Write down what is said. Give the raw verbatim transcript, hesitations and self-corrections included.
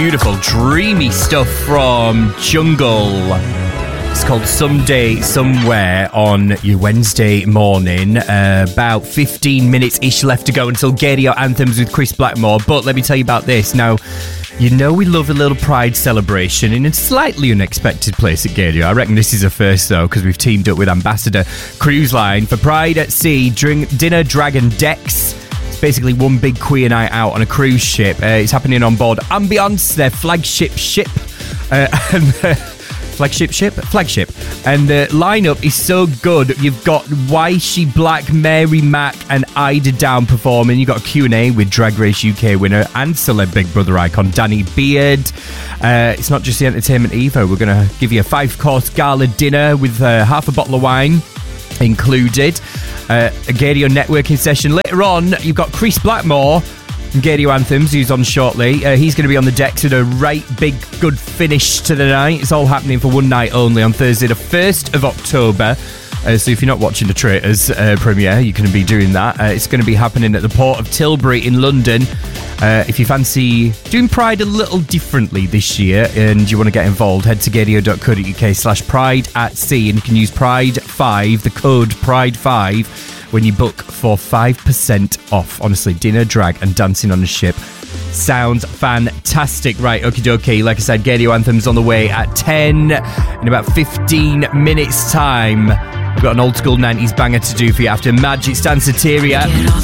beautiful, dreamy stuff from Jungle. It's called Someday, Somewhere on your Wednesday morning. Uh, about fifteen minutes-ish left to go until Gaydio Anthems with Chris Blackmore. But let me tell you about this. Now, you know we love a little Pride celebration in a slightly unexpected place at Gaydio. I reckon this is a first, though, because we've teamed up with Ambassador Cruise Line for Pride at Sea, drink, Dinner, Dragon, Decks. It's basically one big queer night out on a cruise ship. Uh, it's happening on board Ambiance, their flagship ship. Uh, and... Uh, Flagship ship? Flagship. And the lineup is so good. You've got Waishi Black, Mary Mack and Ida Down performing. You've got a Q and A with Drag Race U K winner and celeb Big Brother icon Danny Beard. Uh, it's not just the entertainment either. We're going to give you a five-course gala dinner with uh, half a bottle of wine included. Uh, a Gaydio networking session. Later on, you've got Chris Blackmore from Gaydio Anthems, who's on shortly. Uh, he's going to be on the decks with a right big good finish to the night. It's all happening for one night only on Thursday the first of October. Uh, so if you're not watching the Traitors uh, premiere, you can be doing that. Uh, it's going to be happening at the Port of Tilbury in London. Uh, if you fancy doing Pride a little differently this year and you want to get involved, head to gaydio.co.uk slash pride at sea and you can use Pride five, the code Pride five, when you book for five percent off. Honestly, dinner, drag and dancing on the ship sounds fantastic. Right, okie dokie. Like I said, Gaydio Anthems on the way at ten. In about fifteen minutes time, we've got an old school nineties banger to do for you after Magic Danceteria.